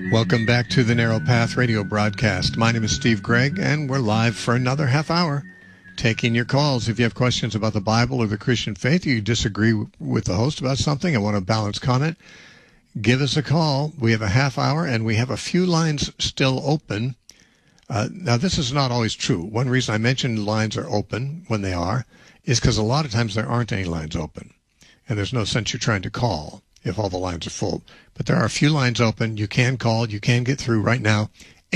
Welcome back to the Narrow Path radio broadcast. My name is Steve Gregg, and we're live for another half hour, taking your calls. If you have questions about the Bible or the Christian faith, you disagree with the host about something and want a balanced comment, give us a call. We have a half hour, and we have a few lines still open. Now, this is not always true. One reason I mentioned lines are open when they are is because a lot of times there aren't any lines open, and there's no sense you're trying to call if all the lines are full. But there are a few lines open. You can call. You can get through right now.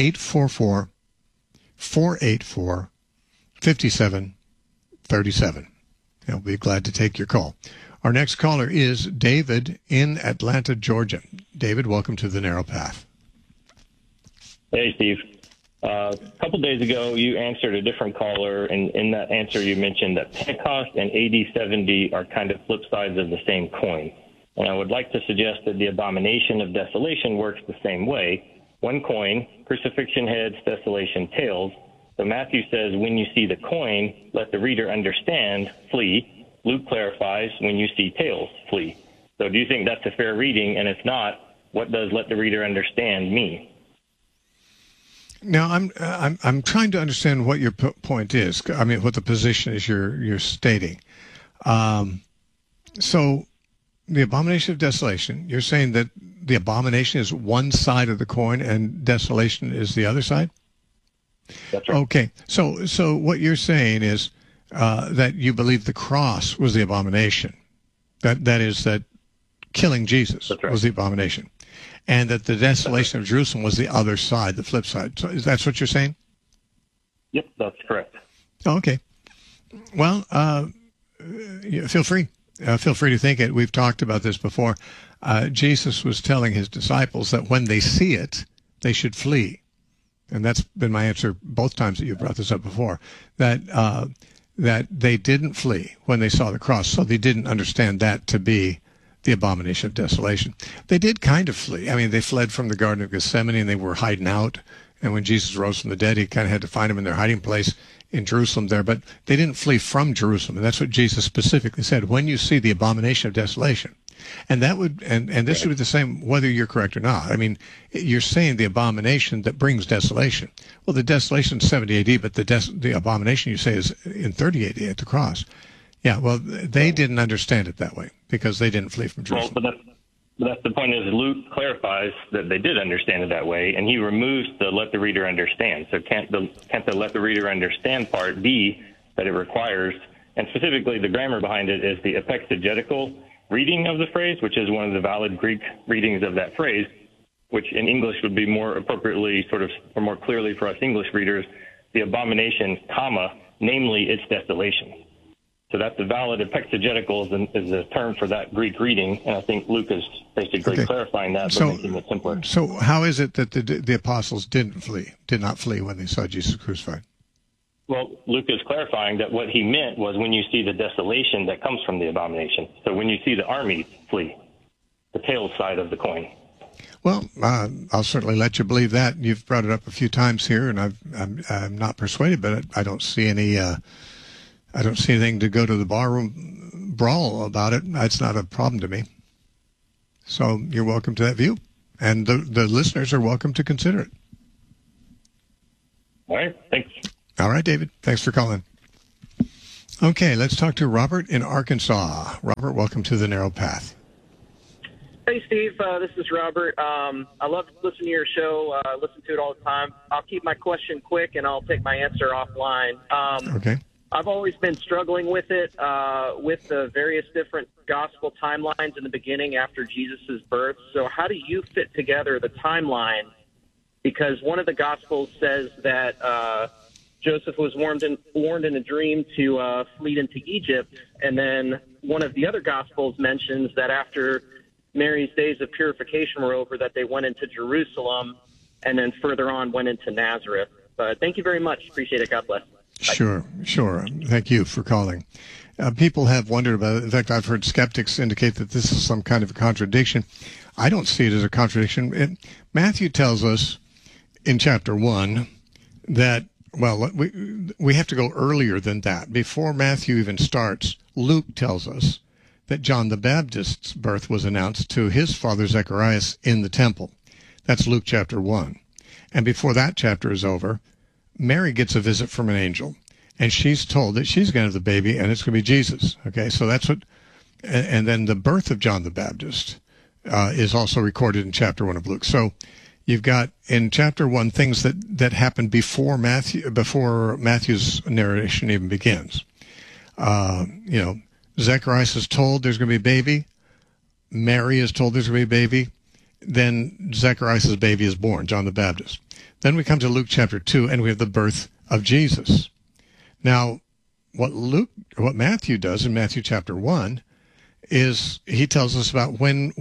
844-484-5737. I'll be glad to take your call. Our next caller is David in Atlanta, Georgia. David, welcome to the Narrow Path. Hey, Steve. A couple days ago, you answered a different caller, and in that answer, you mentioned that Pentecost and AD 70 are kind of flip sides of the same coin. And I would like to suggest that the abomination of desolation works the same way. One coin, crucifixion heads, desolation tails. So Matthew says, when you see the coin, let the reader understand, flee. Luke clarifies, when you see tails, flee. So do you think that's a fair reading? And if not, what does let the reader understand mean? Now, I'm trying to understand what your point is. I mean, what the position is you're stating. So the abomination of desolation, you're saying that the abomination is one side of the coin and desolation is the other side? That's right. Okay. So what you're saying is that you believe the cross was the abomination. That is that killing Jesus was the abomination. And that the desolation of Jerusalem was the other side, the flip side. So that's what you're saying? Yep, that's correct. Oh, okay. Well, feel free. Feel free to think it. We've talked about this before. Jesus was telling his disciples that when they see it, they should flee. And that's been my answer both times that you've brought this up before, that they didn't flee when they saw the cross. So they didn't understand that to be the abomination of desolation. They did kind of flee. I mean, they fled from the Garden of Gethsemane and they were hiding out. And when Jesus rose from the dead, he kind of had to find them in their hiding place in Jerusalem there. But they didn't flee from Jerusalem. And that's what Jesus specifically said. When you see the abomination of desolation. And that would, and this would be the same whether you're correct or not. I mean, you're saying the abomination that brings desolation. Well, the desolation is 70 AD, but the abomination you say is in 30 AD at the cross. Yeah, well, they didn't understand it that way because they didn't flee from Jerusalem. Well, but that's the point is Luke clarifies that they did understand it that way, and he removes the let the reader understand. So can't the let the reader understand part be that it requires, and specifically the grammar behind it is the exegetical reading of the phrase, which is one of the valid Greek readings of that phrase, which in English would be more appropriately sort of, or more clearly for us English readers, the abomination, comma, namely its desolation. So that's the valid exegetical is the term for that Greek reading, and I think Luke is basically clarifying that by making it simpler. So how is it that the apostles did not flee when they saw Jesus crucified? Well, Luke is clarifying that what he meant was when you see the desolation that comes from the abomination. So when you see the army flee, the tail side of the coin. Well, I'll certainly let you believe that. You've brought it up a few times here, and I'm not persuaded, but I don't see any. I don't see anything to go to the barroom brawl about it. That's not a problem to me. So you're welcome to that view, and the listeners are welcome to consider it. All right, thanks. All right, David. Thanks for calling. Okay, let's talk to Robert in Arkansas. Robert, welcome to the Narrow Path. Hey, Steve. This is Robert. I love listening to your show. I listen to it all the time. I'll keep my question quick, and I'll take my answer offline. Okay. I've always been struggling with it, with the various different gospel timelines in the beginning after Jesus' birth. So how do you fit together the timeline? Because one of the gospels says that Joseph was warned in a dream to flee into Egypt. And then one of the other gospels mentions that after Mary's days of purification were over, that they went into Jerusalem and then further on went into Nazareth. But thank you very much. Appreciate it. God bless. Sure. Thank you for calling. People have wondered about it. In fact, I've heard skeptics indicate that this is some kind of a contradiction. I don't see it as a contradiction. Matthew tells us in chapter 1 that, well, we have to go earlier than that. Before Matthew even starts, Luke tells us that John the Baptist's birth was announced to his father Zacharias in the temple. That's Luke chapter 1. And before that chapter is over, Mary gets a visit from an angel, and she's told that she's going to have the baby, and it's going to be Jesus. Okay, so that's what, and then the birth of John the Baptist is also recorded in chapter 1 of Luke. So you've got in chapter 1 things that happened before Matthew's narration even begins. Zacharias is told there's going to be a baby. Mary is told there's going to be a baby. Then Zacharias' baby is born, John the Baptist. Then we come to Luke chapter 2, and we have the birth of Jesus. Now, what Matthew does in Matthew chapter 1 is he tells us about when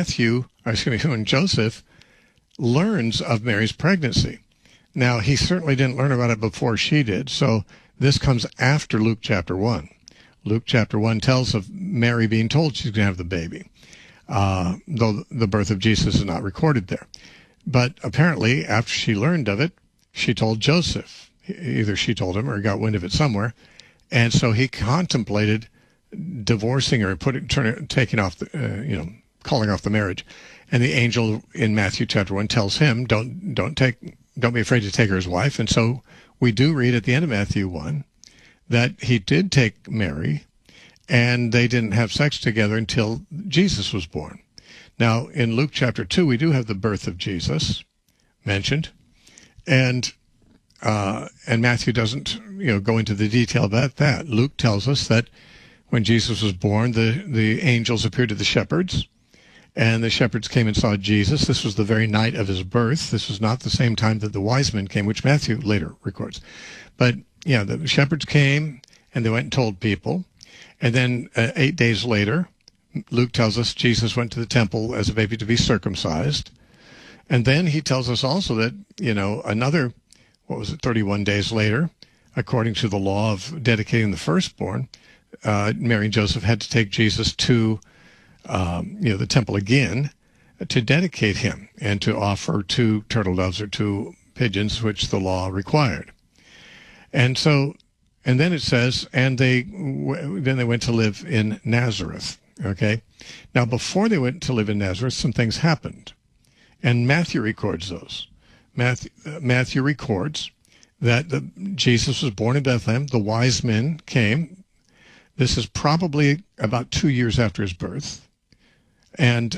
Joseph learns of Mary's pregnancy. Now, he certainly didn't learn about it before she did, so this comes after Luke chapter 1. Luke chapter 1 tells of Mary being told she's going to have the baby, though the birth of Jesus is not recorded there. But apparently, after she learned of it, she told Joseph. Either she told him or he got wind of it somewhere. And so he contemplated divorcing her, calling off the marriage. And the angel in Matthew chapter 1 tells him, don't be afraid to take her as wife. And so we do read at the end of Matthew 1 that he did take Mary, and they didn't have sex together until Jesus was born. Now, in Luke chapter 2, we do have the birth of Jesus mentioned, and Matthew doesn't go into the detail about that. Luke tells us that when Jesus was born, the angels appeared to the shepherds, and the shepherds came and saw Jesus. This was the very night of his birth. This was not the same time that the wise men came, which Matthew later records. But, the shepherds came, and they went and told people. And then 8 days later, Luke tells us Jesus went to the temple as a baby to be circumcised. And then he tells us also that, another, 31 days later, according to the law of dedicating the firstborn, Mary and Joseph had to take Jesus to, the temple again to dedicate him and to offer 2 turtle doves or 2 pigeons, which the law required. And then it says, then they went to live in Nazareth. Okay. Now, before they went to live in Nazareth, some things happened, and Matthew records those. Matthew records that Jesus was born in Bethlehem. The wise men came. This is probably about 2 years after his birth, and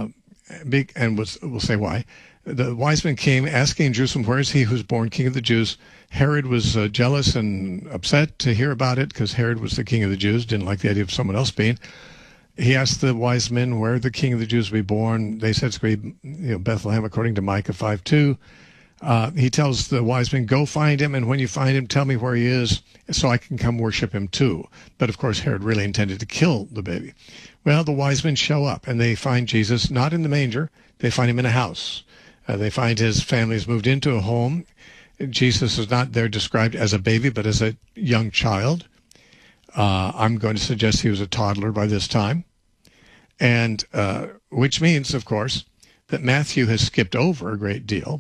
we'll say why. The wise men came asking in Jerusalem, "Where is he who's born King of the Jews?" Herod was jealous and upset to hear about it because Herod was the king of the Jews, didn't like the idea of someone else being. He asked the wise men where the king of the Jews would be born. They said it's going to be Bethlehem, according to Micah 5:2. He tells the wise men, "Go find him, and when you find him, tell me where he is so I can come worship him too." But of course, Herod really intended to kill the baby. Well, the wise men show up, and they find Jesus not in the manger. They find him in a house. They find his family has moved into a home. Jesus is not there described as a baby, but as a young child. I'm going to suggest he was a toddler by this time, and which means, of course, that Matthew has skipped over a great deal.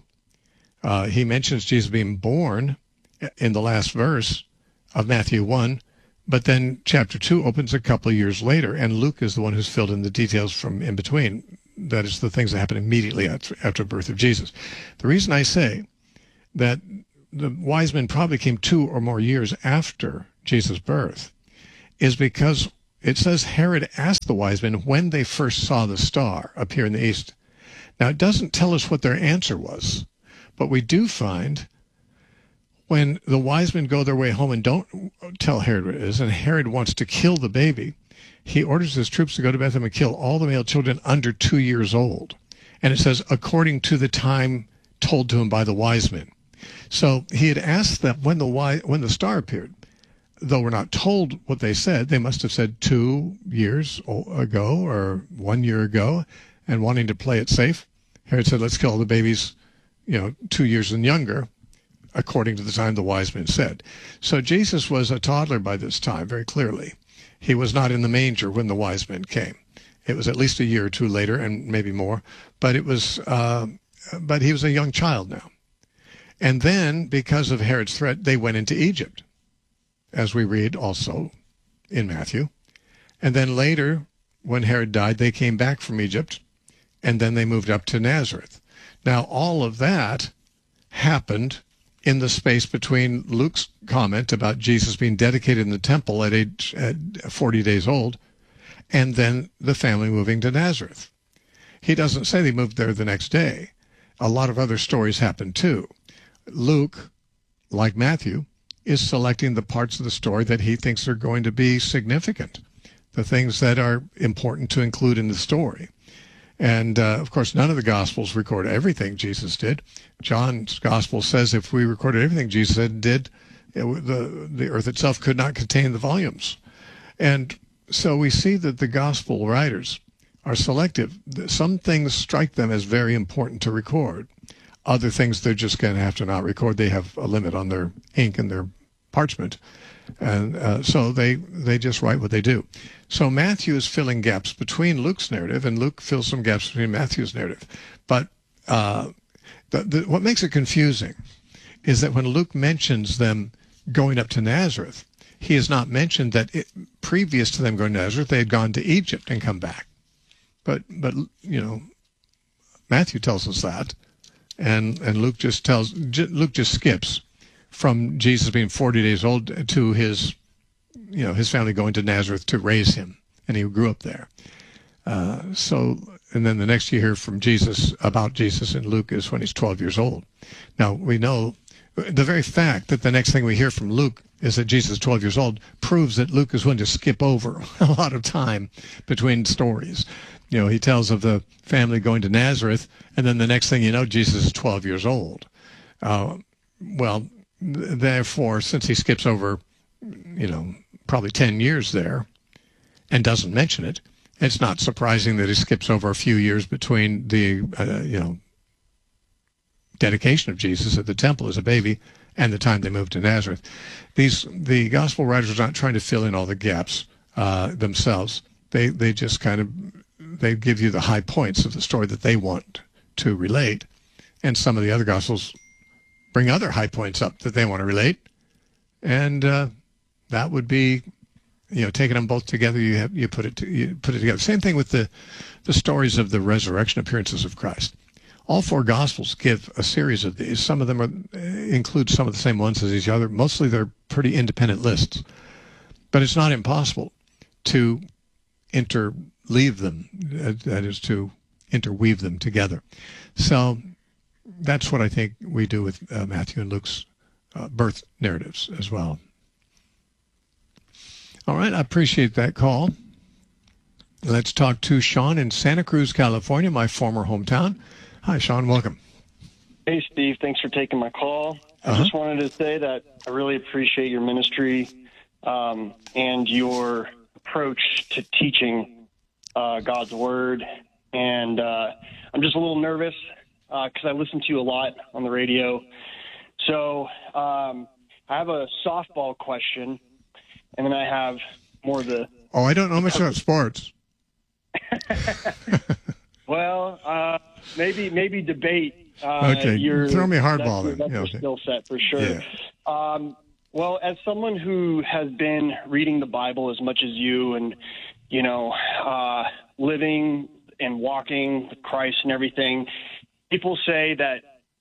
He mentions Jesus being born in the last verse of Matthew 1, but then chapter 2 opens a couple of years later, and Luke is the one who's filled in the details from in between. That is the things that happen immediately after the birth of Jesus. The reason I say that the wise men probably came 2 or more years after Jesus' birth is because it says Herod asked the wise men when they first saw the star appear in the east. Now, it doesn't tell us what their answer was, but we do find when the wise men go their way home and don't tell Herod what it is, and Herod wants to kill the baby, he orders his troops to go to Bethlehem and kill all the male children under 2 years old. And it says, according to the time told to him by the wise men. So he had asked them when the star appeared. Though we're not told what they said, they must have said 2 years ago or 1 year ago, and wanting to play it safe, Herod said, let's kill all the babies, 2 years and younger, according to the time the wise men said. So Jesus was a toddler by this time, very clearly. He was not in the manger when the wise men came. It was at least a year or 2 later, and maybe more, but he was a young child now. And then, because of Herod's threat, they went into Egypt, as we read also in Matthew. And then later, when Herod died, they came back from Egypt, and then they moved up to Nazareth. Now, all of that happened in the space between Luke's comment about Jesus being dedicated in the temple at 40 days old and then the family moving to Nazareth. He doesn't say they moved there the next day. A lot of other stories happened too. Luke, like Matthew, is selecting the parts of the story that he thinks are going to be significant, the things that are important to include in the story. And, of course, none of the Gospels record everything Jesus did. John's Gospel says if we recorded everything Jesus did, the earth itself could not contain the volumes. And so we see that the Gospel writers are selective. Some things strike them as very important to record. Other things they're just going to have to not record. They have a limit on their ink and their parchment. And so they just write what they do. So Matthew is filling gaps between Luke's narrative, and Luke fills some gaps between Matthew's narrative. But what makes it confusing is that when Luke mentions them going up to Nazareth, he has not mentioned that previous to them going to Nazareth, they had gone to Egypt and come back. But Matthew tells us that, and Luke just skips from Jesus being 40 days old to his family going to Nazareth to raise him, and he grew up there. And then the next you hear from Jesus about Jesus in Luke is when he's 12 years old. Now, we know the very fact that the next thing we hear from Luke is that Jesus is 12 years old proves that Luke is willing to skip over a lot of time between stories. He tells of the family going to Nazareth, and then the next thing you know, Jesus is 12 years old. Therefore, since he skips over, probably 10 years there and doesn't mention it, it's not surprising that he skips over a few years between the, dedication of Jesus at the temple as a baby and the time they moved to Nazareth. The gospel writers are not trying to fill in all the gaps themselves. They just they give you the high points of the story that they want to relate, and some of the other gospels bring other high points up that they want to relate, and that would be, taking them both together. You put it together. Same thing with the stories of the resurrection appearances of Christ. All four Gospels give a series of these. Some of them include some of the same ones as each other. Mostly they're pretty independent lists. But it's not impossible to interleave them, that is, to interweave them together. So that's what I think we do with Matthew and Luke's birth narratives as well. All right, I appreciate that call. Let's talk to Sean in Santa Cruz, California, my former hometown. Hi, Sean. Welcome. Hey, Steve. Thanks for taking my call. I just wanted to say that I really appreciate your ministry and your approach to teaching God's Word. And I'm just a little nervous because I listen to you a lot on the radio. So I have a softball question, and then I have more of the... Oh, I don't know much about sports. Well, maybe debate. Okay, throw me a hardball then. That's your skill set for sure. Yeah. Well, as someone who has been reading the Bible as much as you, and living and walking with Christ and everything, people say that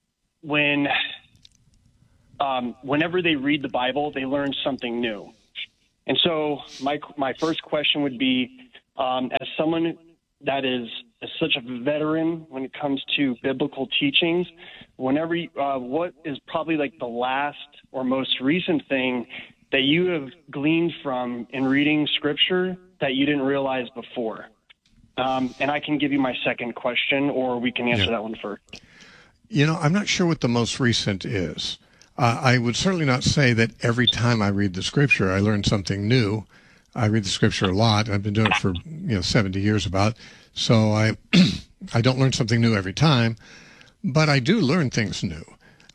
whenever they read the Bible, they learn something new. And so my first question would be, as someone that is such a veteran when it comes to biblical teachings, what is probably like the last or most recent thing that you have gleaned from in reading Scripture that you didn't realize before? And I can give you my second question, or we can answer that one first. I'm not sure what the most recent is. I would certainly not say that every time I read the Scripture, I learn something new. I read the Scripture a lot. I've been doing it for 70 years about. So I don't learn something new every time, but I do learn things new.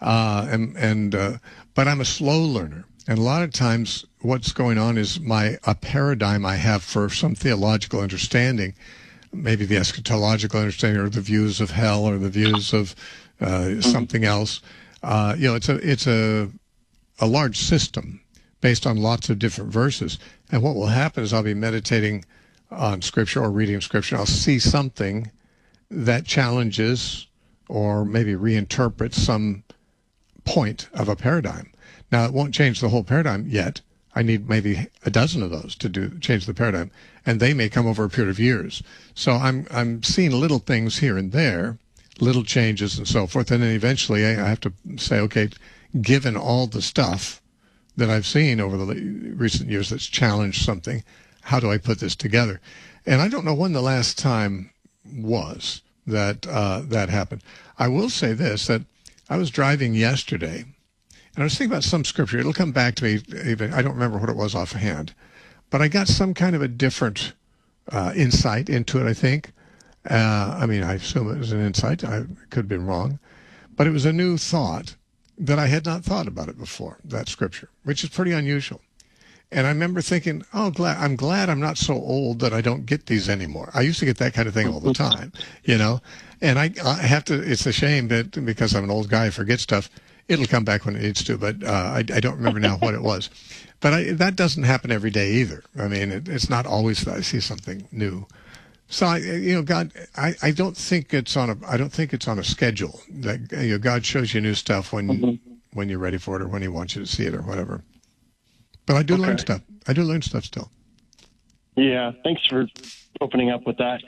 But I'm a slow learner, and a lot of times what's going on is a paradigm I have for some theological understanding, maybe the eschatological understanding, or the views of hell, or the views of something else. It's a large system based on lots of different verses. And what will happen is I'll be meditating on Scripture or reading Scripture, and I'll see something that challenges or maybe reinterpret some point of a paradigm. Now, it won't change the whole paradigm yet. I need maybe a dozen of those to change the paradigm, and they may come over a period of years. So I'm seeing little things here and there, little changes and so forth, and then eventually I have to say, okay, given all the stuff that I've seen over the recent years that's challenged something, how do I put this together? And I don't know when the last time was that that happened. I will say this, that I was driving yesterday, and I was thinking about some scripture. It'll come back to me. Even I don't remember what it was offhand, but I got some kind of a different insight into it, I think. I mean, I assume it was an insight. I could have been wrong. But it was a new thought that I had not thought about it before, that scripture, which is pretty unusual. And I remember thinking, oh, I'm glad I'm not so old that I don't get these anymore. I used to get that kind of thing all the time, you know. And I have to, it's a shame that because I'm an old guy, I forget stuff. It'll come back when it needs to, but I don't remember now what it was. But that doesn't happen every day either. I mean, it's not always that I see something new. So God, I don't think it's on a schedule. That God shows you new stuff when you're ready for it or when He wants you to see it or whatever. But I do learn stuff. I do learn stuff still. Yeah, thanks for opening up with that.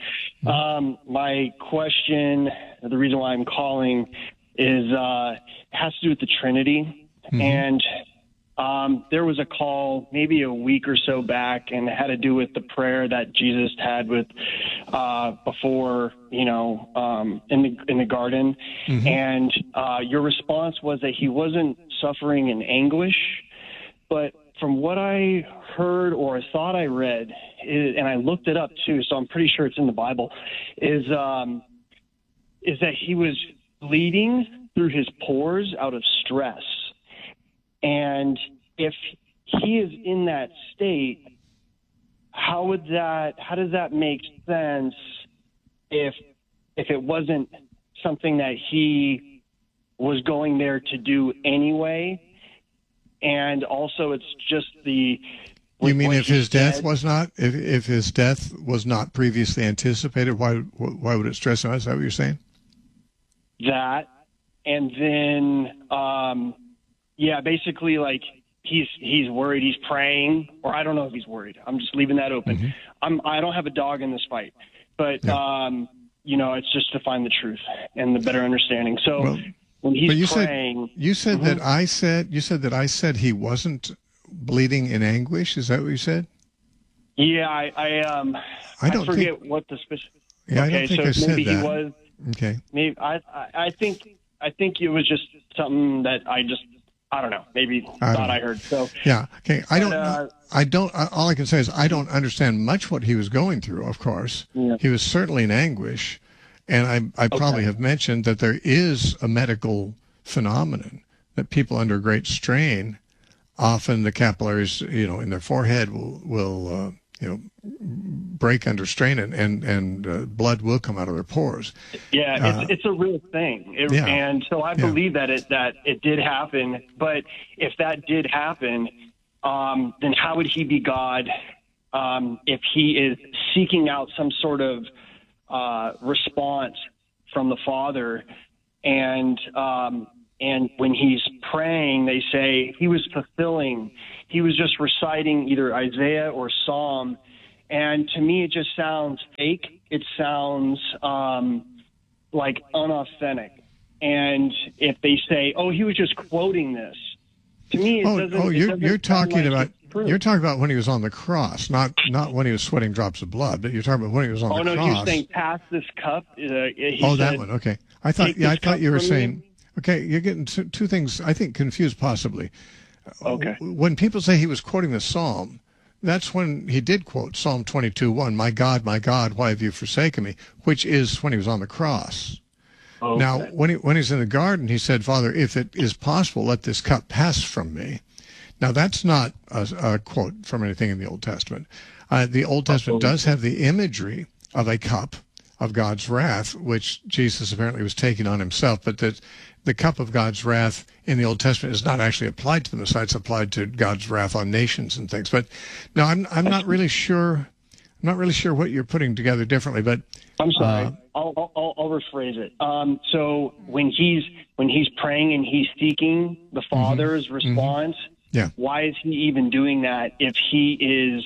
My question, the reason why I'm calling, is has to do with the Trinity. And there was a call maybe a week or so back, and it had to do with the prayer that Jesus had with before, in the garden. And your response was that He wasn't suffering in anguish, but from what I heard or I thought I read, and I looked it up too, so I'm pretty sure it's in the Bible, is that He was bleeding through His pores out of stress. And if He is in that state, how does that make sense if it wasn't something that He was going there to do anyway? And also, it's just the. You mean if His death was not, if His death was not previously anticipated, why would it stress Him out? Is that what you're saying? That, and then, basically, like he's worried, he's praying, or I don't know if he's worried. I'm just leaving that open. I don't have a dog in this fight, but it's just to find the truth and the better understanding. So. Well, when he's praying, you said that I said he wasn't bleeding in anguish. Is that what you said? Yeah, I forget what the specific. Yeah, I don't think I said that. He was. Okay. Maybe I think it was just something that I don't know. Maybe thought I heard. So yeah. Okay. I don't. All I can say is I don't understand much what he was going through. Of course, he was certainly in anguish. And I probably have mentioned that there is a medical phenomenon that people under great strain, often the capillaries, in their forehead will break under strain and blood will come out of their pores. Yeah, it's a real thing. And so I believe that it did happen. But if that did happen, then how would He be God if He is seeking out some sort of response from the Father, and when He's praying, they say He was just reciting either Isaiah or Psalm, and to me it just sounds fake. It sounds like unauthentic. And if they say, "Oh, he was just quoting this," to me it doesn't. You're talking about. You're talking about when He was on the cross, not when He was sweating drops of blood, but you're talking about when He was on the cross. Oh, no, you're saying pass this cup? That one, okay. I thought you were saying, okay, you're getting two things, I think, confused possibly. Okay. When people say He was quoting the Psalm, that's when He did quote Psalm 22:1, my God, why have you forsaken me?" which is when He was on the cross. Okay. Now, when He's in the garden, He said, "Father, if it is possible, let this cup pass from me." Now, that's not a quote from anything in the Old Testament. The Old Testament does have the imagery of a cup of God's wrath, which Jesus apparently was taking on Himself, but that the cup of God's wrath in the Old Testament is not actually applied to the Messiah. It's applied to God's wrath on nations and things. But no, I'm not really sure. I'm not really sure what you're putting together differently. But I'm sorry. I'll rephrase it. So when he's praying and he's seeking the Father's response, why is he even doing that if he is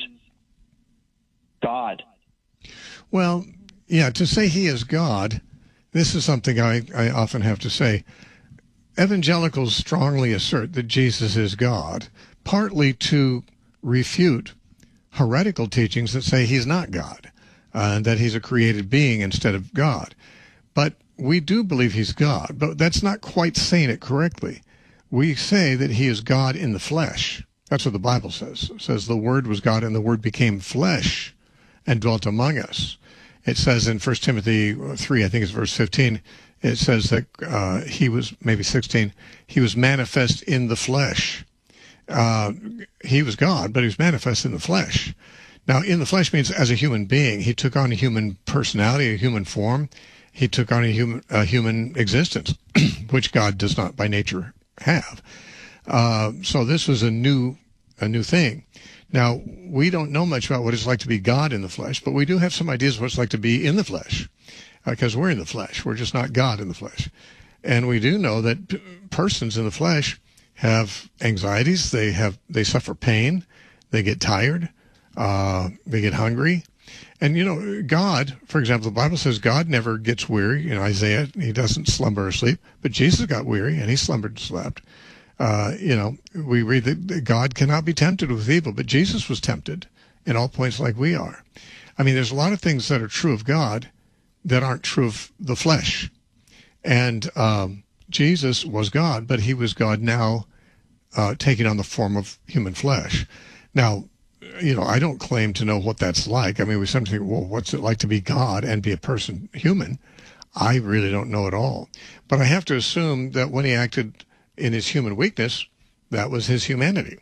God? Well, yeah, to say he is God, this is something I often have to say. Evangelicals strongly assert that Jesus is God, partly to refute heretical teachings that say he's not God, that he's a created being instead of God. But we do believe he's God, but that's not quite saying it correctly. We say that he is God in the flesh. That's what the Bible says. It says the Word was God and the Word became flesh and dwelt among us. It says in 1 Timothy 3, I think it's verse 15, it says that he was, maybe 16, he was manifest in the flesh. He was God, but he was manifest in the flesh. Now, in the flesh means as a human being. He took on a human personality, a human form. He took on a human existence, which God does not by nature have. So this was a new thing. Now, we don't know much about what it's like to be God in the flesh, but we do have some ideas of what it's like to be in the flesh, because we're in the flesh. We're just not God in the flesh. And we do know that persons in the flesh have anxieties. They suffer pain. They get tired. They get hungry. And, God, for example, the Bible says God never gets weary. Isaiah, he doesn't slumber or sleep. But Jesus got weary, and he slumbered and slept. We read that God cannot be tempted with evil, but Jesus was tempted in all points like we are. I mean, there's a lot of things that are true of God that aren't true of the flesh. And Jesus was God, but he was God now taking on the form of human flesh. Now, I don't claim to know what that's like. I mean, we sometimes think, well, what's it like to be God and be a person human? I really don't know at all. But I have to assume that when he acted in his human weakness, that was his humanity,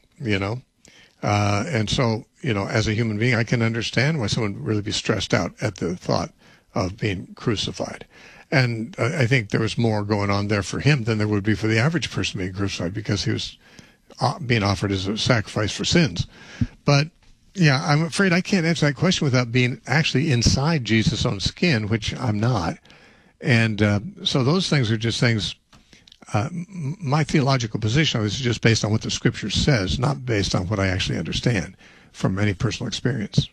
And so, as a human being, I can understand why someone would really be stressed out at the thought of being crucified. And I think there was more going on there for him than there would be for the average person being crucified, because he was being offered as a sacrifice for sins. But, yeah, I'm afraid I can't answer that question without being actually inside Jesus' own skin, which I'm not. And so those things are just things. My theological position is just based on what the Scripture says, not based on what I actually understand from any personal experience.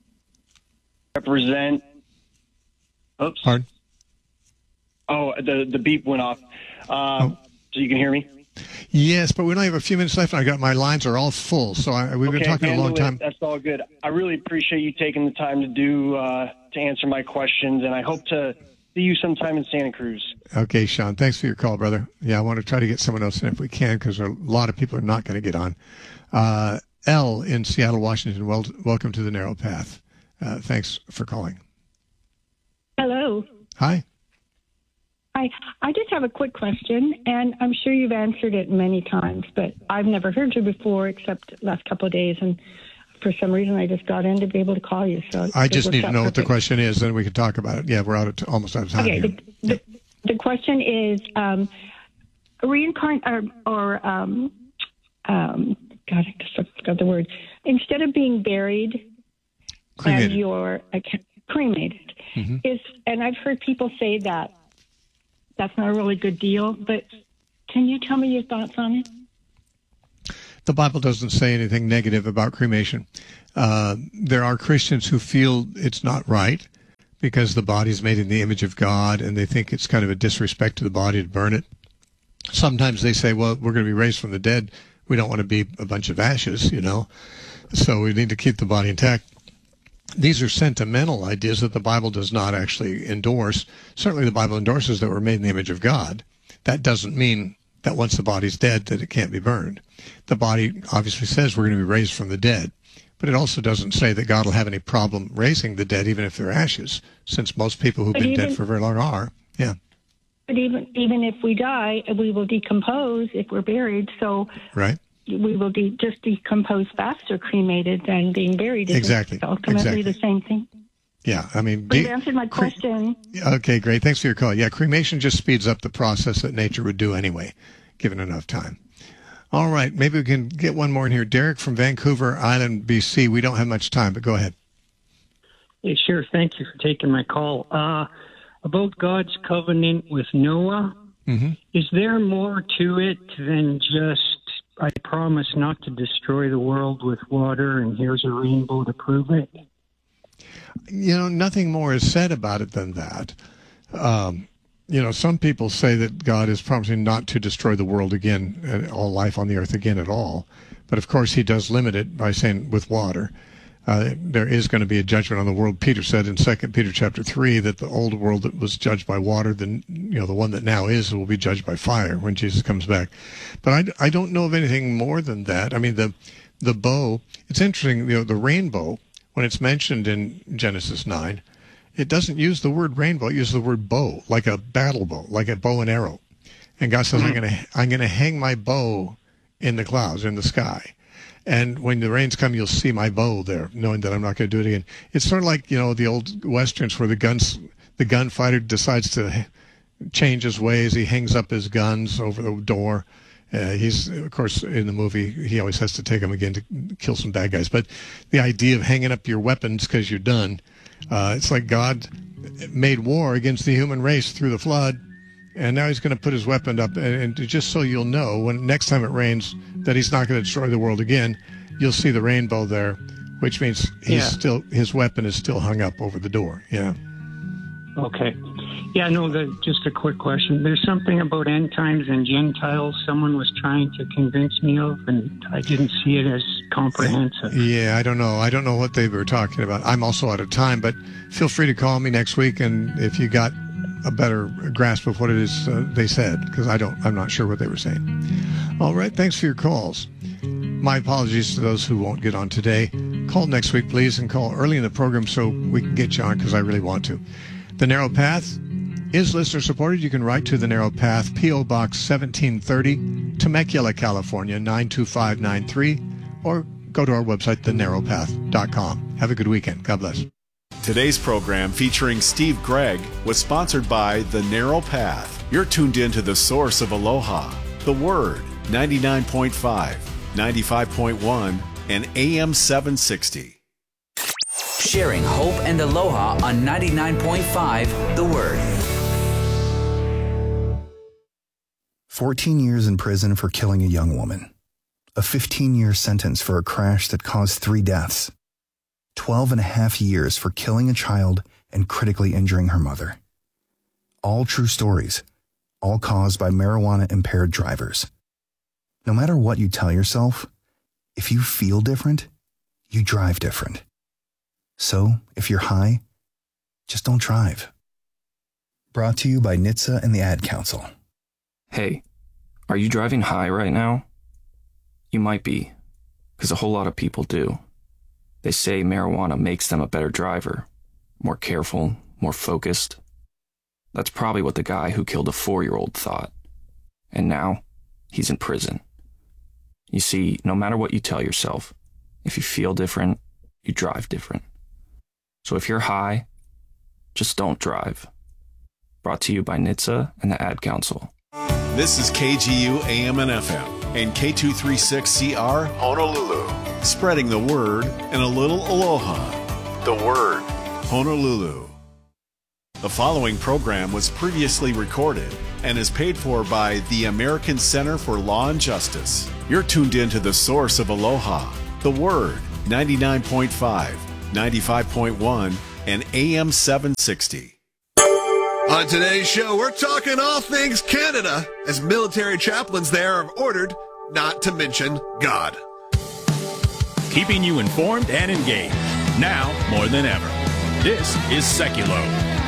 Represent. Oops. Pardon? Oh, the beep went off. So you can hear me? Yes, but we only have a few minutes left, and my lines are all full, so we've been talking a long time. That's all good. I really appreciate you taking the time to answer my questions, and I hope to see you sometime in Santa Cruz. Okay, Sean, thanks for your call, brother. Yeah, I want to try to get someone else in if we can, because a lot of people are not going to get on. L in Seattle, Washington, welcome to the Narrow Path. Thanks for calling. Hello. Hi. I just have a quick question, and I'm sure you've answered it many times, but I've never heard you before except last couple of days, and for some reason I just got in to be able to call you. So I just need to know what the question is, then we can talk about it. Yeah, we're almost out of time. Okay, here. The question is God, I just forgot the word. Instead of being buried, cremated. And you're cremated, and I've heard people say that that's not a really good deal, but can you tell me your thoughts on it? The Bible doesn't say anything negative about cremation. There are Christians who feel it's not right because the body is made in the image of God, and they think it's kind of a disrespect to the body to burn it. Sometimes they say, well, we're going to be raised from the dead. We don't want to be a bunch of ashes, so we need to keep the body intact. These are sentimental ideas that the Bible does not actually endorse. Certainly the Bible endorses that we're made in the image of God. That doesn't mean that once the body's dead that it can't be burned. The body obviously says we're going to be raised from the dead, but it also doesn't say that God will have any problem raising the dead even if they're ashes, since most people who've been dead for very long are. Yeah. But even if we die, we will decompose if we're buried, so right. We will just decompose faster cremated than being buried. Exactly. It's ultimately the same thing. Yeah, I mean... You've answered my question. Okay, great. Thanks for your call. Yeah, cremation just speeds up the process that nature would do anyway, given enough time. All right, maybe we can get one more in here. Derek from Vancouver Island, BC. We don't have much time, but go ahead. Hey, sure. Thank you for taking my call. About God's covenant with Noah, is there more to it than just, I promise not to destroy the world with water and here's a rainbow to prove it? Nothing more is said about it than that. Some people say that God is promising not to destroy the world again, all life on the earth again at all. But of course, he does limit it by saying with water. There is going to be a judgment on the world. Peter said in 2 Peter chapter 3 that the old world that was judged by water, the one that now is, will be judged by fire when Jesus comes back. But I don't know of anything more than that. I mean, the bow, it's interesting, the rainbow, when it's mentioned in Genesis 9, it doesn't use the word rainbow, it uses the word bow, like a battle bow, like a bow and arrow. And God says, I'm going to hang my bow in the clouds, in the sky. And when the rains come, you'll see my bow there, knowing that I'm not going to do it again. It's sort of like, the old Westerns where the gunfighter decides to change his ways. He hangs up his guns over the door. He's, of course, in the movie, he always has to take them again to kill some bad guys. But the idea of hanging up your weapons because you're done, it's like God made war against the human race through the flood. And now he's going to put his weapon up, and just so you'll know, when next time it rains, that he's not going to destroy the world again. You'll see the rainbow there, which means his weapon is still hung up over the door. Yeah. Okay. Yeah, no, just a quick question. There's something about end times and Gentiles someone was trying to convince me of, and I didn't see it as comprehensive. Yeah, I don't know. I don't know what they were talking about. I'm also out of time, but feel free to call me next week, and if you got a better grasp of what it is they said, because I'm not sure what they were saying. All right, thanks for your calls. My apologies to those who won't get on today. Call next week, please, and call early in the program so we can get you on, because I really want to. The Narrow Path is listener supported. You can write to The Narrow Path, P.O. Box 1730, Temecula, California, 92593, or go to our website, thenarrowpath.com. Have a good weekend. God bless. Today's program, featuring Steve Gregg, was sponsored by The Narrow Path. You're tuned in to the source of Aloha, The Word, 99.5, 95.1, and AM 760. Sharing hope and aloha on 99.5 The Word. 14 years in prison for killing a young woman. A 15-year sentence for a crash that caused 3 deaths. 12.5 years for killing a child and critically injuring her mother. All true stories, all caused by marijuana-impaired drivers. No matter what you tell yourself, if you feel different, you drive different. So, if you're high, just don't drive. Brought to you by NHTSA and the Ad Council. Hey, are you driving high right now? You might be, because a whole lot of people do. They say marijuana makes them a better driver, more careful, more focused. That's probably what the guy who killed a 4-year-old thought. And now, he's in prison. You see, no matter what you tell yourself, if you feel different, you drive different. So if you're high, just don't drive. Brought to you by NHTSA and the Ad Council. This is KGU AM and FM and K236CR Honolulu. Spreading the word and a little aloha. The Word, Honolulu. The following program was previously recorded and is paid for by the American Center for Law and Justice. You're tuned in to the source of aloha. The Word, 99.5, 95.1, and AM 760. On today's show, we're talking all things Canada, as military chaplains there are ordered not to mention God. Keeping you informed and engaged, now more than ever. This is Seculo.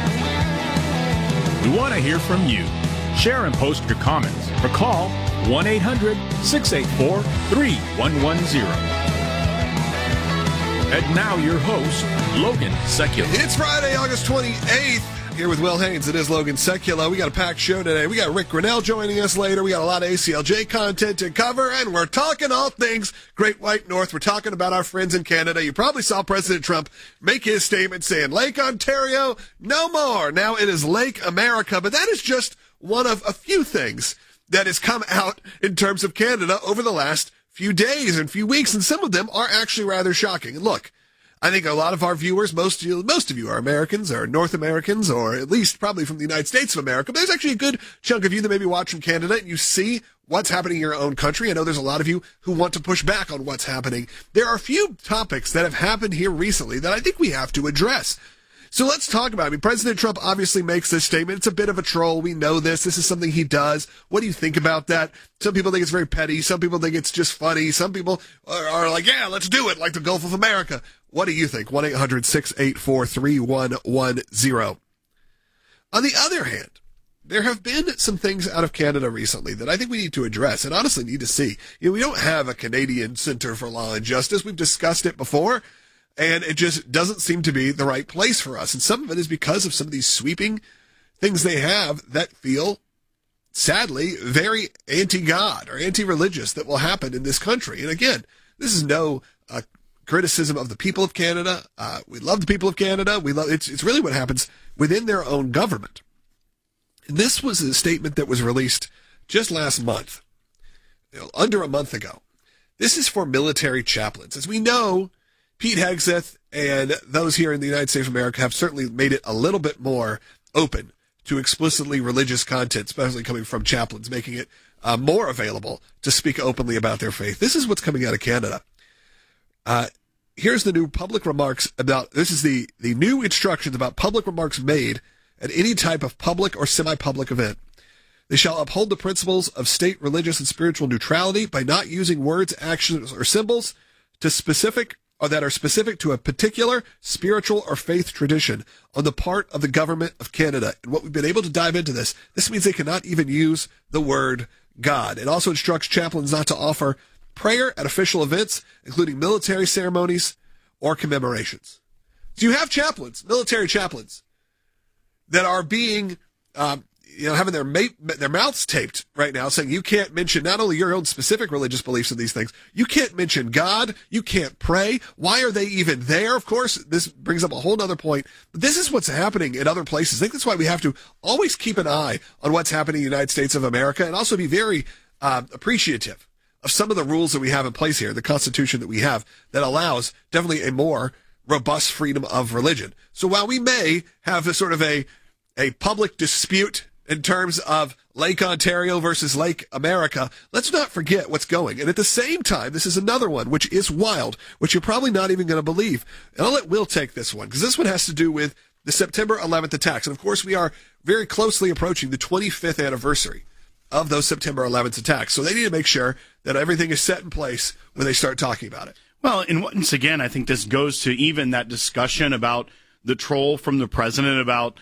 We want to hear from you. Share and post your comments or call 1-800-684-3110. And now your host, Logan Seculo. It's Friday, August 28th. Here with Will Haynes, it is Logan Seculo. We got a packed show today. We got Rick Grinnell joining us later. We got a lot of ACLJ content to cover, and we're talking all things Great White North. We're talking about our friends in Canada. You probably saw President Trump make his statement saying, Lake Ontario, no more. Now it is Lake America, but that is just one of a few things that has come out in terms of Canada over the last few days and few weeks, and some of them are actually rather shocking. And look, I think a lot of our viewers, most of you are Americans or North Americans, or at least probably from the United States of America. But there's actually a good chunk of you that maybe watch from Canada, and you see what's happening in your own country. I know there's a lot of you who want to push back on what's happening. There are a few topics that have happened here recently that I think we have to address. So let's talk about it. I mean, President Trump obviously makes this statement. It's a bit of a troll. We know this. This is something he does. What do you think about that? Some people think it's very petty. Some people think it's just funny. Some people are like, yeah, let's do it, like the Gulf of America. What do you think? 1-800-684-3110. On the other hand, there have been some things out of Canada recently that I think we need to address and honestly need to see. We don't have a Canadian Centre for Law and Justice. We've discussed it before. And it just doesn't seem to be the right place for us. And some of it is because of some of these sweeping things they have that feel, sadly, very anti-God or anti-religious that will happen in this country. And again, this is no criticism of the people of Canada. We love the people of Canada. It's really what happens within their own government. And this was a statement that was released just last month, under a month ago. This is for military chaplains. As we know, Pete Hegseth and those here in the United States of America have certainly made it a little bit more open to explicitly religious content, especially coming from chaplains, making it more available to speak openly about their faith. This is what's coming out of Canada. Here's the new public remarks this is the new instructions about public remarks made at any type of public or semi-public event. They shall uphold the principles of state, religious, and spiritual neutrality by not using words, actions, or symbols that are specific to a particular spiritual or faith tradition on the part of the government of Canada. And what we've been able to dive into this means they cannot even use the word God. It also instructs chaplains not to offer prayer at official events, including military ceremonies or commemorations. So you have chaplains, military chaplains, that are being having their mouths taped right now, saying you can't mention not only your own specific religious beliefs in these things, you can't mention God, you can't pray. Why are they even there? Of course, this brings up a whole other point. But this is what's happening in other places. I think that's why we have to always keep an eye on what's happening in the United States of America, and also be very appreciative of some of the rules that we have in place here, the Constitution that we have, that allows definitely a more robust freedom of religion. So while we may have a sort of a public dispute in terms of Lake Ontario versus Lake America, let's not forget what's going. And at the same time, this is another one, which is wild, which you're probably not even going to believe. And I'll let Will take this one, because this one has to do with the September 11th attacks. And of course, we are very closely approaching the 25th anniversary of those September 11th attacks. So they need to make sure that everything is set in place when they start talking about it. Well, and once again, I think this goes to even that discussion about the troll from the president about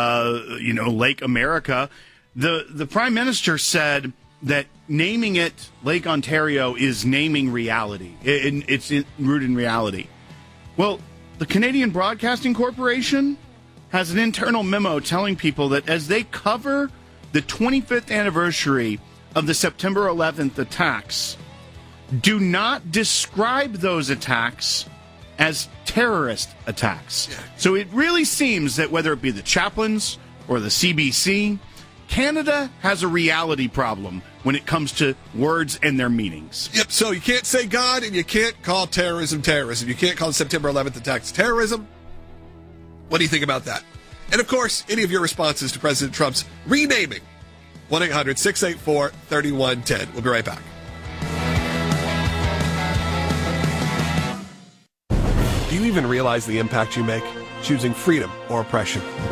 Lake America. The Prime Minister said that naming it Lake Ontario is naming reality. It's rooted in reality. Well, the Canadian Broadcasting Corporation has an internal memo telling people that as they cover the 25th anniversary of the September 11th attacks, do not describe those attacks as terrorist attacks. So it really seems that whether it be the chaplains or the CBC, Canada has a reality problem when it comes to words and their meanings. Yep, so you can't say God and you can't call terrorism terrorism. You can't call the September 11th attacks terrorism. What do you think about that? And of course, any of your responses to President Trump's renaming. 1-800-684-3110. We'll be right back. Do you even realize the impact you make? Choosing freedom or oppression.